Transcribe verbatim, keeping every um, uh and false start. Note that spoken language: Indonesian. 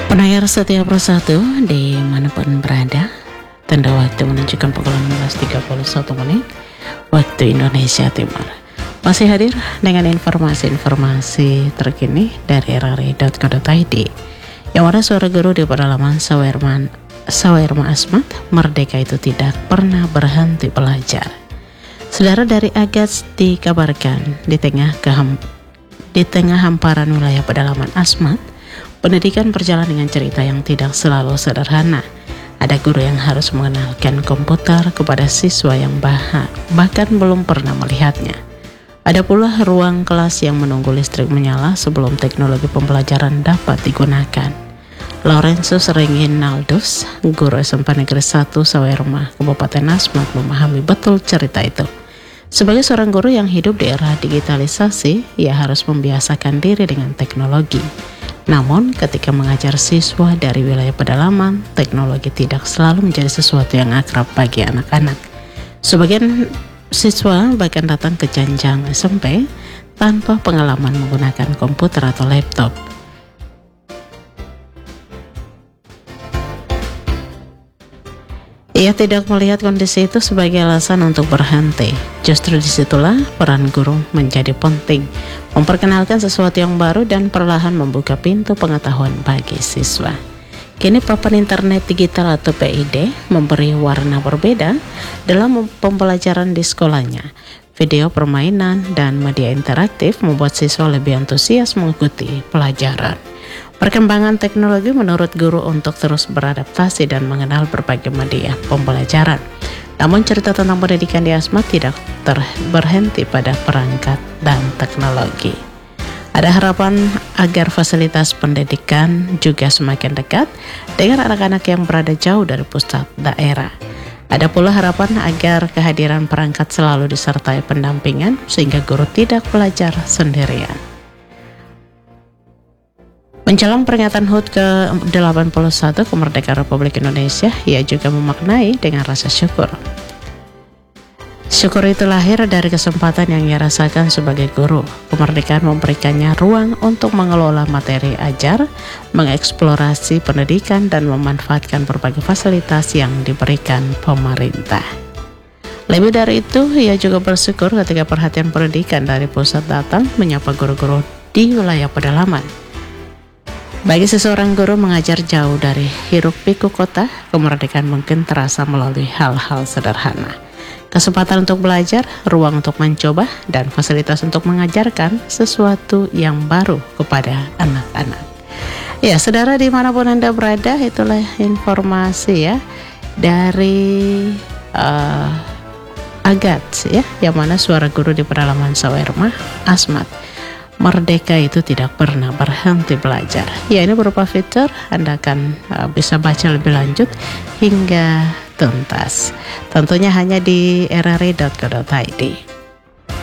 Pendengar setiap persatu dimanapun berada, tanda waktu menunjukkan pukul enam belas tiga puluh satu menit waktu Indonesia Timur. Masih hadir dengan informasi-informasi terkini dari r r i dot co dot i d yang ada suara guru di pedalaman Sawerman Sawerma Asmat. Merdeka itu tidak pernah berhenti belajar. Saudara, dari Agats dikabarkan di tengah keham, di tengah hamparan wilayah pedalaman Asmat, pendidikan berjalan dengan cerita yang tidak selalu sederhana. Ada guru yang harus mengenalkan komputer kepada siswa yang bah- bahkan belum pernah melihatnya. Ada pula ruang kelas yang menunggu listrik menyala sebelum teknologi pembelajaran dapat digunakan. Lorenzo Reginaldus, guru S M P Negeri satu Sawerma, Kabupaten Asmat, memahami betul cerita itu. Sebagai seorang guru yang hidup di era digitalisasi, ia harus membiasakan diri dengan teknologi. Namun, ketika mengajar siswa dari wilayah pedalaman, teknologi tidak selalu menjadi sesuatu yang akrab bagi anak-anak. Sebagian siswa bahkan datang ke jenjang S M P tanpa pengalaman menggunakan komputer atau laptop. Ia tidak melihat kondisi itu sebagai alasan untuk berhenti. Justru disitulah peran guru menjadi penting, memperkenalkan sesuatu yang baru dan perlahan membuka pintu pengetahuan bagi siswa. Kini papan internet digital atau P I D memberi warna berbeda dalam pembelajaran di sekolahnya. Video permainan dan media interaktif membuat siswa lebih antusias mengikuti pelajaran. Perkembangan teknologi menurut guru untuk terus beradaptasi dan mengenal berbagai media pembelajaran. Namun cerita tentang pendidikan di Asmat tidak ter- berhenti pada perangkat dan teknologi. Ada harapan agar fasilitas pendidikan juga semakin dekat dengan anak-anak yang berada jauh dari pusat daerah. Ada pula harapan agar kehadiran perangkat selalu disertai pendampingan sehingga guru tidak belajar sendirian. Menjelang peringatan H U T ke delapan puluh satu kemerdekaan Republik Indonesia, ia juga memaknai dengan rasa syukur. Syukur itu lahir dari kesempatan yang ia rasakan sebagai guru. Kemerdekaan memberikannya ruang untuk mengelola materi ajar, mengeksplorasi pendidikan, dan memanfaatkan berbagai fasilitas yang diberikan pemerintah. Lebih dari itu, ia juga bersyukur ketika perhatian pendidikan dari pusat datang menyapa guru-guru di wilayah pedalaman. Bagi seseorang guru mengajar jauh dari hiruk-pikuk kota, kemerdekaan mungkin terasa melalui hal-hal sederhana. Kesempatan untuk belajar, ruang untuk mencoba, dan fasilitas untuk mengajarkan sesuatu yang baru kepada anak-anak. Ya, saudara dimanapun Anda berada, itulah informasi ya dari uh, Agats ya, yang mana suara guru di pedalaman Sawerma Asmat. Merdeka itu tidak pernah berhenti belajar. Ya, ini berupa fitur Anda akan uh, bisa baca lebih lanjut hingga tuntas. Tentunya hanya di r r i dot co dot i d.